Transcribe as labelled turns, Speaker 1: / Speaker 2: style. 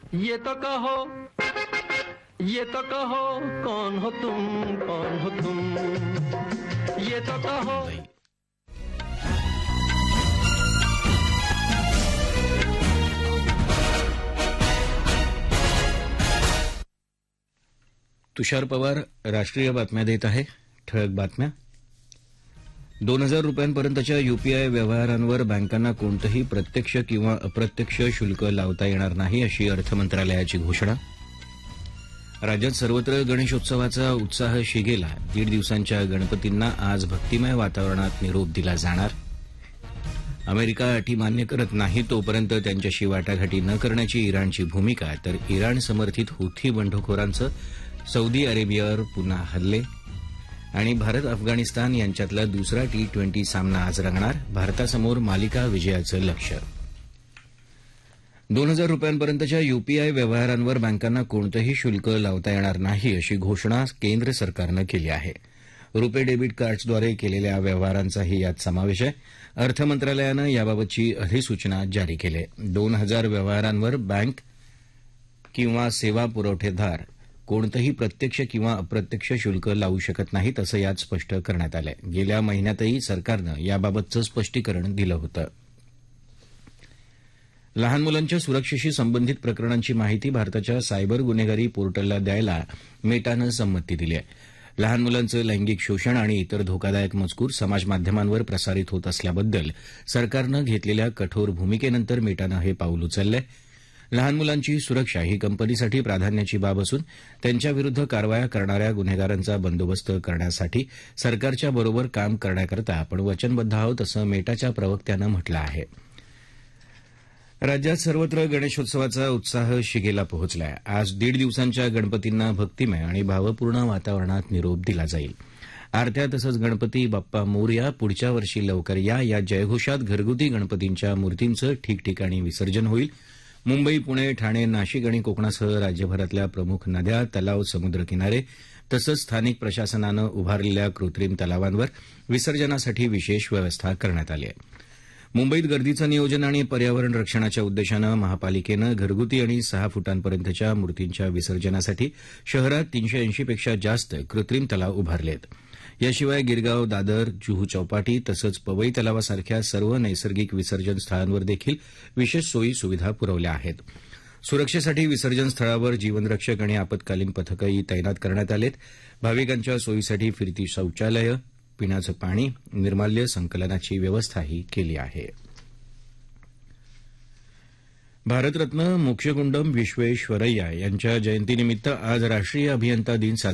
Speaker 1: ये तो कहो, ये तो कहो, कौन हो तुम, कौन हो तुम, ये तो कहो.
Speaker 2: तुषार पवार राष्ट्रीय बातम्या देत आहे. ठळक बातम्या. 2,000 रुपयांपर्यंतच्या यूपीआय व्यवहारांवर बँकांना कोणतंही प्रत्यक्ष किंवा अप्रत्यक्ष शुल्क लावता येणार नाही अशी अर्थमंत्रालयाची घोषणा. राज्यात सर्वत्र गणेशोत्सवाचा उत्साह शिगेला. 1.5 दिवसांच्या गणपतींना आज भक्तिमय वातावरणात निरोप दिला जाणार. अमेरिका अटी मान्य करत नाही तोपर्यंत त्यांच्याशी वाटाघाटी न करण्याची इराणची भूमिका. तर इराण समर्थित हुथी बंडखोरांचं सौदी अरेबियावर पुन्हा हल्ले. आणि भारत अफगाणिस्तान यांच्यातला दुसरा T20 सामना आज रंगणार. भारतासमोर मालिका विजयाचं लक्ष्य. 2,000 रुपयांपर्यंतच्या यूपीआय व्यवहारांवर बँकांना कोणतंही शुल्क लावता येणार नाही अशी घोषणा केंद्र सरकारनं केली आहे. रुपे डेबिट कार्ड्सद्वारे केलेल्या व्यवहारांचाही यात समावेश आहे. अर्थमंत्रालयानं याबाबतची अधिसूचना जारी केली आहे. 2,000 व्यवहारांवर बँक किंवा सेवा पुरवठेदार कोणतंही प्रत्यक्ष किंवा अप्रत्यक्ष शुल्क लावू शकत नाहीत असं यात स्पष्ट करण्यात आलंय. गेल्या महिन्यातही सरकारनं याबाबतचं स्पष्टीकरण दिलं होतं. लहान मुलांच्या सुरक्षेशी संबंधित प्रकरणांची माहिती भारताच्या सायबर गुन्हेगारी पोर्टलला द्यायला मेटानं संमती दिली आहे. लहान मुलांचं लैंगिक शोषण आणि इतर धोकादायक मजकूर समाजमाध्यमांवर प्रसारित होत असल्याबद्दल सरकारनं घेतलेल्या कठोर भूमिकेनंतर मेटानं हे पाऊल उचललंय. लहान मुलांची सुरक्षा ही कंपनीसाठी प्राधान्याची बाब असून त्यांच्याविरुद्ध कारवाया करणाऱ्या गुन्हेगारांचा बंदोबस्त करण्यासाठी सरकारच्या बरोबर काम करण्याकरता आपण वचनबद्ध आहोत असं मेटाच्या प्रवक्त्यानं म्हटलं आहे. राज्यात सर्वत्र गणेशोत्सवाचा उत्साह शिगेला पोहोचलाय. आज 1.5 दिवसांच्या गणपतींना भक्तिमय आणि भावपूर्ण वातावरणात निरोप दिला जाईल. आरत्या तसंच गणपती बाप्पा मोरया पुढच्या वर्षी लवकर या जयघोषात घरगुती गणपतींच्या मूर्तींचं ठिकठिकाणी विसर्जन होईल. मुंबई, पुणे, ठाणे, नाशिक आणि कोकणासह राज्यभरातल्या प्रमुख नद्या, तलाव, समुद्रकिनारे तसंच स्थानिक प्रशासनानं उभारलेल्या कृत्रिम तलावांवर विसर्जनासाठी विशेष व्यवस्था करण्यात आली आहे. मुंबईत गर्दीचं नियोजन आणि पर्यावरण रक्षणाच्या उद्देशानं महापालिकेनं घरगुती आणि 6 फुटांपर्यंतच्या मूर्तींच्या विसर्जनासाठी शहरात 380 पेक्षा जास्त कृत्रिम तलाव उभारलेत. याशिवाय गिरगाव, दादर, जुहू चौपाटी तसंच पवई तलावासारख्या सर्व नैसर्गिक विसर्जन स्थळांवर देखील विशेष सोयी सुविधा पुरवल्या आहेत. सुरक्षेसाठी विसर्जन स्थळावर जीवनरक्षक आणि आपत्कालीन पथकंही तैनात करण्यात आलेत. भाविकांच्या सोयीसाठी फिरती शौचालयं, पिण्याचं पाणी, निर्माल्य संकलनाची व्यवस्थाही केली आहे. भारतरत्न मोक्षगुंडम विश्वेश्वरय्या यांच्या जयंतीनिमित्त आज राष्ट्रीय अभियंता दिन साजरा